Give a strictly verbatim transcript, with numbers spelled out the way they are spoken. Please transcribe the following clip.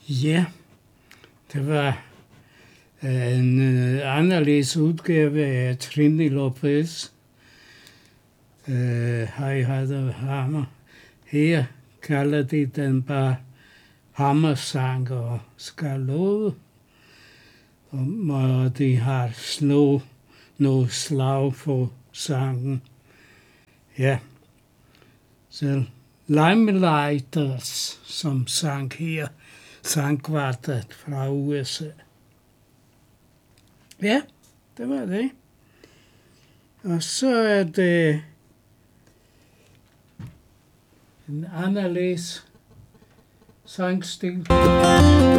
Ja, det var en øh, anderledes udgave af Trini Lopez. Øh, Hej Hadder Hammer. Her kalder de den bare Hammersang og Skarlode. Og de har slå noget slag på sangen. Ja, så Limelights, som sang her, sangkvartet fra U S A. Ja, det var det. Og så er det en anderledes sangstil.